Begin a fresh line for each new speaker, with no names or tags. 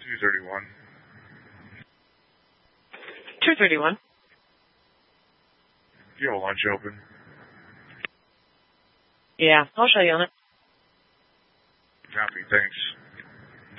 231.
231.
Do you have a lunch open?
Yeah, I'll show you on it.
Copy, thanks.